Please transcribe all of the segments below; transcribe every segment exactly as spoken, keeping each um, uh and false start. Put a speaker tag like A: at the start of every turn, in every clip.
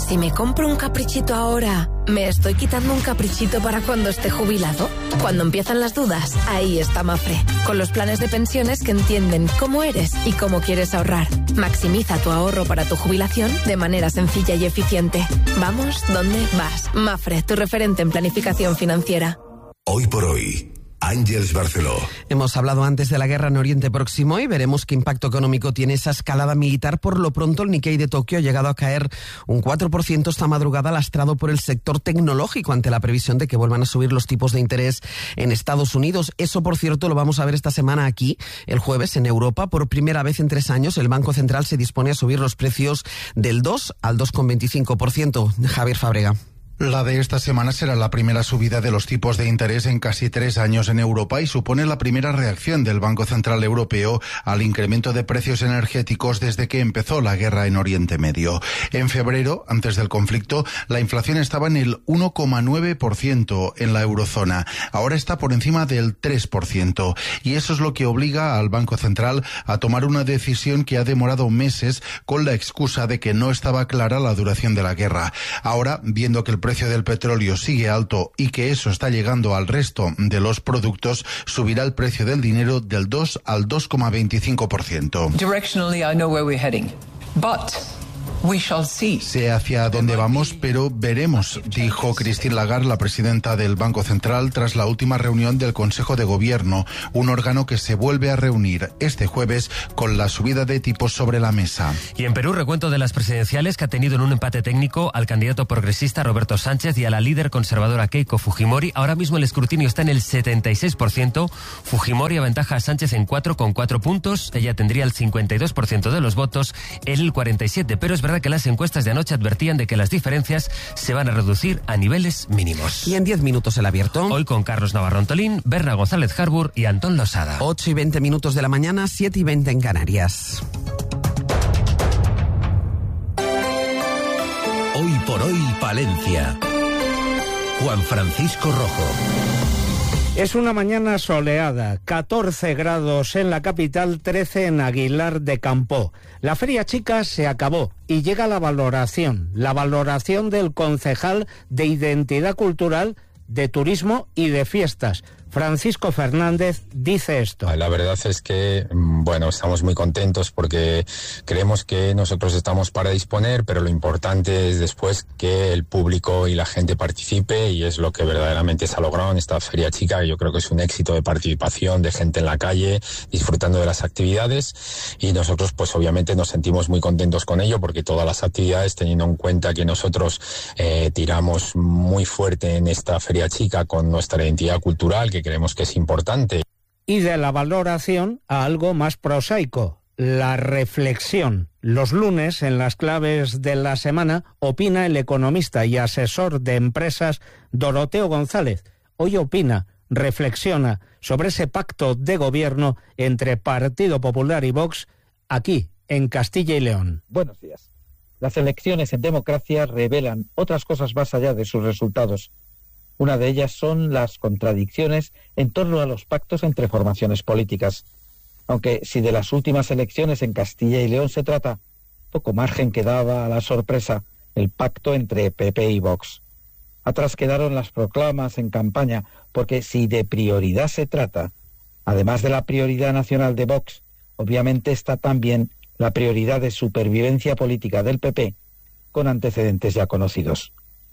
A: Si me compro un caprichito ahora, ¿me estoy quitando un caprichito para cuando esté jubilado? Cuando empiezan las dudas, ahí está Mapfre, con los planes de pensiones que entienden cómo eres y cómo quieres ahorrar. Maximiza tu ahorro para tu jubilación de manera sencilla y eficiente. Vamos, ¿dónde vas? Mapfre, tu referente en planificación financiera.
B: Hoy por hoy, Ángeles Barceló.
C: Hemos hablado antes de la guerra en Oriente Próximo y veremos qué impacto económico tiene esa escalada militar. Por lo pronto, el Nikkei de Tokio ha llegado a caer un cuatro por ciento esta madrugada, lastrado por el sector tecnológico ante la previsión de que vuelvan a subir los tipos de interés en Estados Unidos. Eso, por cierto, lo vamos a ver esta semana aquí, el jueves, en Europa. Por primera vez en tres años, el Banco Central se dispone a subir los precios del dos al dos coma veinticinco por ciento. Javier Fábrega.
D: La de esta semana será la primera subida de los tipos de interés en casi tres años en Europa y supone la primera reacción del Banco Central Europeo al incremento de precios energéticos desde que empezó la guerra en Oriente Medio. En febrero, antes del conflicto, la inflación estaba en el uno coma nueve por ciento en la eurozona. Ahora está por encima del tres por ciento. Y eso es lo que obliga al Banco Central a tomar una decisión que ha demorado meses con la excusa de que no estaba clara la duración de la guerra. Ahora, viendo que el El precio del petróleo sigue alto y que eso está llegando al resto de los productos, subirá el precio del dinero del dos al dos coma veinticinco por ciento.
E: Directionally, I know where we're heading, but we shall see.
D: Sé hacia dónde vamos, pero veremos, dijo Christine Lagarde, la presidenta del Banco Central, tras la última reunión del Consejo de Gobierno, un órgano que se vuelve a reunir este jueves con la subida de tipos sobre la mesa.
F: Y en Perú, recuento de las presidenciales que ha tenido en un empate técnico al candidato progresista Roberto Sánchez y a la líder conservadora Keiko Fujimori. Ahora mismo el escrutinio está en el setenta y seis por ciento. Fujimori aventaja a Sánchez en cuatro con cuatro puntos. Ella tendría el cincuenta y dos por ciento de los votos, él el cuarenta y siete por ciento. Pero es verdad que las encuestas de anoche advertían de que las diferencias se van a reducir a niveles mínimos.
C: Y en diez minutos el abierto.
F: Hoy con Carlos Navarro Antolín, Berna González Harbour y Antón Losada.
C: ocho y veinte minutos de la mañana, siete y veinte en Canarias.
B: Hoy por hoy, Palencia. Juan Francisco Rojo.
G: Es una mañana soleada, catorce grados en la capital, trece en Aguilar de Campoo. La feria chica se acabó y llega la valoración, la valoración del concejal de Identidad Cultural, de Turismo y de Fiestas. Francisco Fernández dice esto.
H: La verdad es que, bueno, estamos muy contentos porque creemos que nosotros estamos para disponer, pero lo importante es después que el público y la gente participe, y es lo que verdaderamente se ha logrado en esta feria chica. Yo creo que es un éxito de participación, de gente en la calle, disfrutando de las actividades, y nosotros pues obviamente nos sentimos muy contentos con ello, porque todas las actividades, teniendo en cuenta que nosotros eh, tiramos muy fuerte en esta feria chica con nuestra identidad cultural, que creemos que es importante.
G: Y de la valoración a algo más prosaico, la reflexión. Los lunes, en las claves de la semana, opina el economista y asesor de empresas Doroteo González. Hoy opina, reflexiona sobre ese pacto de gobierno entre Partido Popular y Vox aquí, en Castilla y León.
I: Buenos días. Las elecciones en democracia revelan otras cosas más allá de sus resultados. Una de ellas son las contradicciones en torno a los pactos entre formaciones políticas. Aunque si de las últimas elecciones en Castilla y León se trata, poco margen quedaba a la sorpresa el pacto entre P P y Vox. Atrás quedaron las proclamas en campaña, porque si de prioridad se trata, además de la prioridad nacional de Vox, obviamente está también la prioridad de supervivencia política del P P, con antecedentes ya conocidos.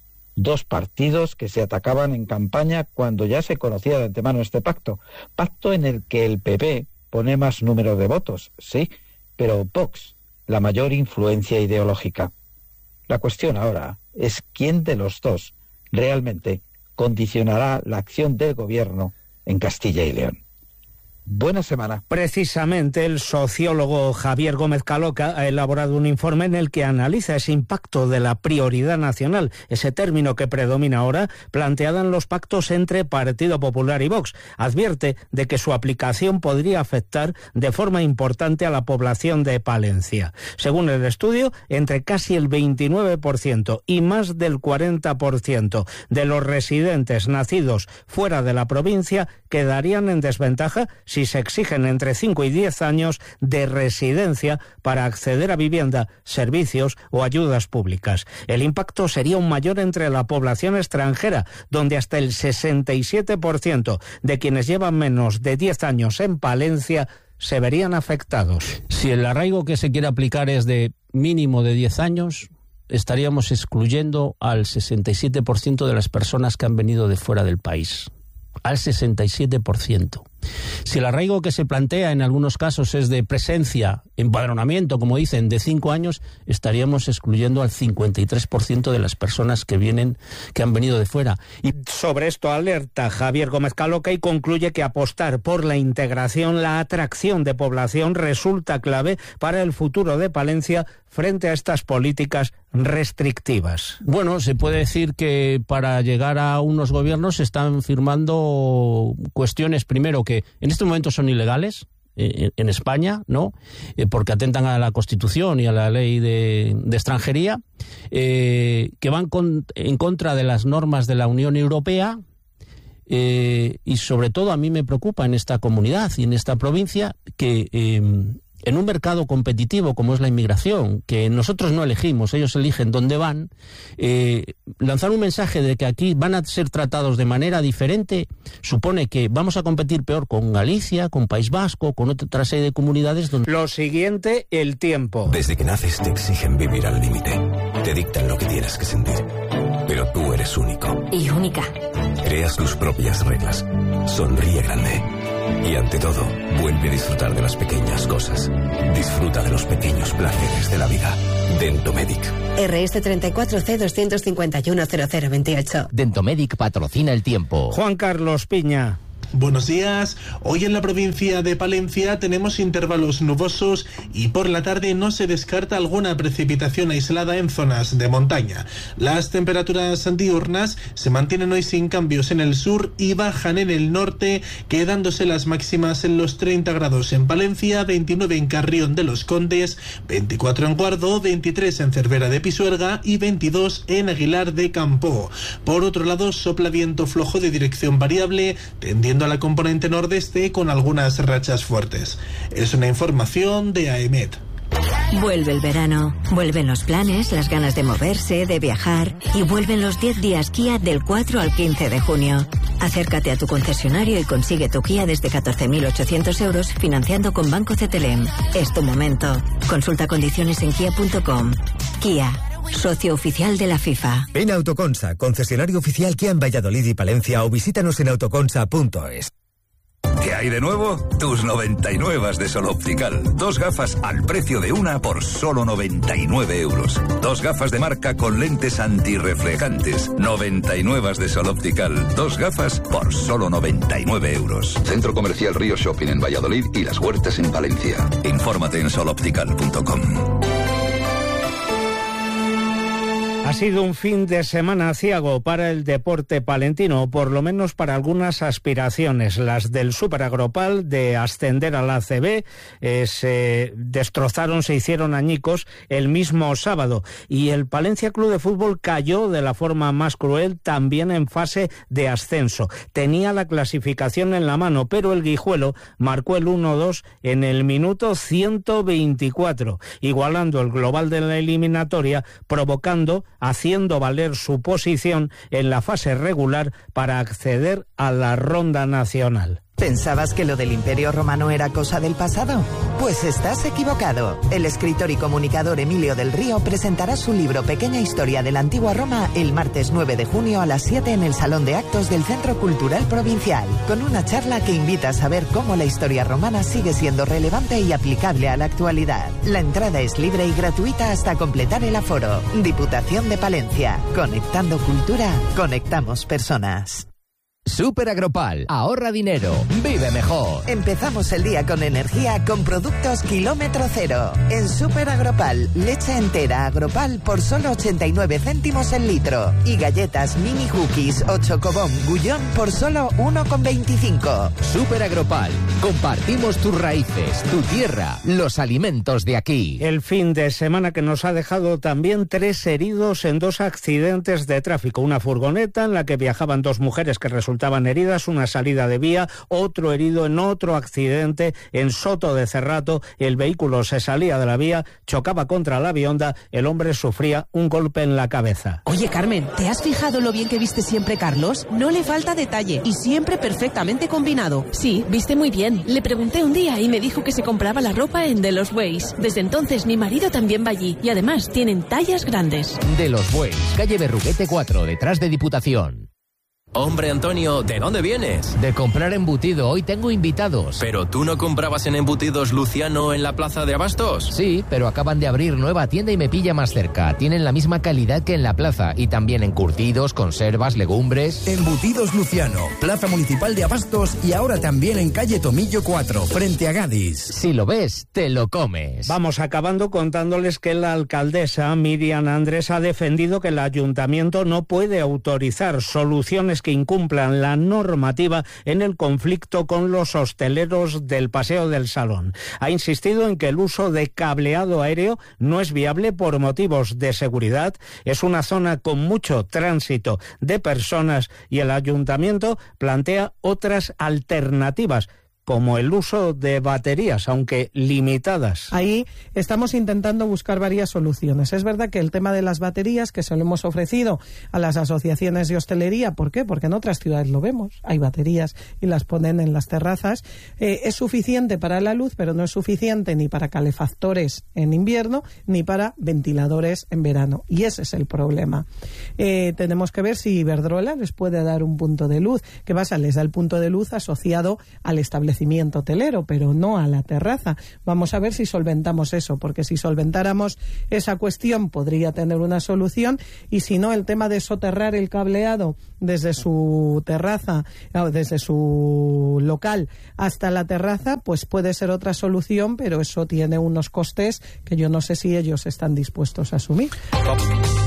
I: Dos partidos que se atacaban en campaña cuando ya se conocía de antemano este pacto. Pacto en el que el P P pone más número de votos, sí, pero Vox, la mayor influencia ideológica. La cuestión ahora es quién de los dos realmente condicionará la acción del gobierno en Castilla y León. Buena semana.
G: Precisamente el sociólogo Javier Gómez Caloca ha elaborado un informe en el que analiza ese impacto de la prioridad nacional, ese término que predomina ahora, planteada en los pactos entre Partido Popular y Vox. Advierte de que su aplicación podría afectar de forma importante a la población de Palencia. Según el estudio, entre casi el veintinueve por ciento y más del cuarenta por ciento de los residentes nacidos fuera de la provincia quedarían en desventaja si si se exigen entre cinco y diez años de residencia para acceder a vivienda, servicios o ayudas públicas. El impacto sería aún mayor entre la población extranjera, donde hasta el sesenta y siete por ciento de quienes llevan menos de diez años en Palencia se verían afectados.
J: Si el arraigo que se quiere aplicar es de mínimo de diez años, estaríamos excluyendo al sesenta y siete por ciento de las personas que han venido de fuera del país. Al sesenta y siete por ciento. Si el arraigo que se plantea en algunos casos es de presencia, empadronamiento, como dicen, de cinco años, estaríamos excluyendo al cincuenta y tres por ciento de las personas que vienen, que han venido de fuera.
G: Y sobre esto alerta Javier Gómez Caloca y concluye que apostar por la integración, la atracción de población resulta clave para el futuro de Palencia frente a estas políticas restrictivas.
J: Bueno, se puede decir que para llegar a unos gobiernos se están firmando cuestiones, primero, que en este momento son ilegales eh, en España, ¿no? Eh, porque atentan a la Constitución y a la ley de, de extranjería, eh, que van con, en contra de las normas de la Unión Europea, eh, y sobre todo a mí me preocupa en esta comunidad y en esta provincia que eh, en un mercado competitivo como es la inmigración, que nosotros no elegimos, ellos eligen dónde van, eh, lanzar un mensaje de que aquí van a ser tratados de manera diferente supone que vamos a competir peor con Galicia, con País Vasco, con otra serie de comunidades donde...
G: Lo siguiente, el tiempo.
B: Desde que naces te exigen vivir al límite, te dictan lo que tienes que sentir, pero tú eres único.
A: Y única.
B: Creas tus propias reglas, sonríe grande. Y ante todo, vuelve a disfrutar de las pequeñas cosas. Disfruta de los pequeños placeres de la vida. Dentomedic.
K: R S treinta y cuatro C doscientos cincuenta y uno cero cero veintiocho.
L: Dentomedic patrocina el tiempo.
G: Juan Carlos Piña.
M: Buenos días. Hoy en la provincia de Palencia tenemos intervalos nubosos y por la tarde no se descarta alguna precipitación aislada en zonas de montaña. Las temperaturas diurnas se mantienen hoy sin cambios en el sur y bajan en el norte, quedándose las máximas en los treinta grados en Palencia, veintinueve en Carrión de los Condes, veinticuatro en Guardo, veintitrés en Cervera de Pisuerga y veintidós en Aguilar de Campo. Por otro lado, sopla viento flojo de dirección variable, tendiendo a la componente nordeste con algunas rachas fuertes. Es una información de A E M E T.
N: Vuelve el verano, vuelven los planes, las ganas de moverse, de viajar y vuelven los diez días Kia del cuatro al quince de junio. Acércate a tu concesionario y consigue tu Kia desde catorce mil ochocientos euros financiando con Banco C T L M. Es tu momento. Consulta condiciones en kia punto com. Kia, socio oficial de la FIFA.
O: Ven a Autoconsa, concesionario oficial Kia en Valladolid y Palencia, o visítanos en autoconsa punto es.
P: ¿Qué hay de nuevo? Tus noventa y nueve de Sol Optical. Dos gafas al precio de una por solo noventa y nueve euros. Dos gafas de marca con lentes antirreflejantes. noventa y nueve de Sol Optical. Dos gafas por solo noventa y nueve euros.
Q: Centro Comercial Río Shopping en Valladolid y Las Huertas en Palencia.
P: Infórmate en sol optical punto com.
G: Ha sido un fin de semana aciago para el deporte palentino, o por lo menos para algunas aspiraciones. Las del Super Agropal de ascender a la A C B eh, se destrozaron, se hicieron añicos el mismo sábado. Y el Palencia Club de Fútbol cayó de la forma más cruel también en fase de ascenso. Tenía la clasificación en la mano, pero el Guijuelo marcó el uno dos en el minuto ciento veinticuatro, igualando el global de la eliminatoria, provocando haciendo valer su posición en la fase regular para acceder a la ronda nacional.
R: ¿Pensabas que lo del Imperio Romano era cosa del pasado? Pues estás equivocado. El escritor y comunicador Emilio del Río presentará su libro Pequeña Historia de la Antigua Roma el martes nueve de junio a las siete en el Salón de Actos del Centro Cultural Provincial, con una charla que invita a saber cómo la historia romana sigue siendo relevante y aplicable a la actualidad. La entrada es libre y gratuita hasta completar el aforo. Diputación de Palencia. Conectando cultura, conectamos personas.
L: Super Agropal, ahorra dinero, vive mejor.
R: Empezamos el día con energía con productos kilómetro cero. En Super Agropal, leche entera Agropal por solo ochenta y nueve céntimos el litro. Y galletas mini cookies o chocobón Gullón por solo uno con veinticinco.
L: Super Agropal, compartimos tus raíces, tu tierra, los alimentos de aquí.
G: El fin de semana que nos ha dejado también tres heridos en dos accidentes de tráfico. Una furgoneta en la que viajaban dos mujeres que resultaron resultaban heridas, una salida de vía, otro herido en otro accidente en Soto de Cerrato. El vehículo se salía de la vía, chocaba contra la bionda, el hombre sufría un golpe en la cabeza.
S: Oye, Carmen, ¿te has fijado lo bien que viste siempre Carlos? No le falta detalle y siempre perfectamente combinado.
A: Sí, viste muy bien. Le pregunté un día y me dijo que se compraba la ropa en De Los Bueys. Desde entonces mi marido también va allí y además tienen tallas grandes.
L: De Los Bueys, calle Berruguete cuatro, detrás de Diputación.
T: Hombre, Antonio, ¿de dónde vienes?
L: De comprar embutido, hoy tengo invitados.
T: ¿Pero tú no comprabas en Embutidos Luciano en la plaza de Abastos?
L: Sí, pero acaban de abrir nueva tienda y me pilla más cerca. Tienen la misma calidad que en la plaza y también encurtidos, conservas, legumbres.
U: Embutidos Luciano, plaza municipal de Abastos y ahora también en calle Tomillo cuatro, frente a Gadis.
L: Si lo ves, te lo comes.
G: Vamos acabando contándoles que la alcaldesa Miriam Andrés ha defendido que el ayuntamiento no puede autorizar soluciones que incumplan la normativa en el conflicto con los hosteleros del Paseo del Salón. Ha insistido en que el uso de cableado aéreo no es viable por motivos de seguridad. Es una zona con mucho tránsito de personas y el ayuntamiento plantea otras alternativas, como el uso de baterías, aunque limitadas.
V: Ahí estamos intentando buscar varias soluciones. Es verdad que el tema de las baterías, que se lo hemos ofrecido a las asociaciones de hostelería, ¿por qué? Porque en otras ciudades lo vemos, hay baterías y las ponen en las terrazas. Eh, es suficiente para la luz, pero no es suficiente ni para calefactores en invierno, ni para ventiladores en verano. Y ese es el problema. Eh, tenemos que ver si Iberdrola les puede dar un punto de luz. ¿Qué pasa? Les da el punto de luz asociado al establecimiento hotelero, pero no a la terraza. Vamos a ver si solventamos eso, porque si solventáramos esa cuestión podría tener una solución, y si no, el tema de soterrar el cableado desde su terraza, desde su local hasta la terraza, pues puede ser otra solución, pero eso tiene unos costes que yo no sé si ellos están dispuestos a asumir.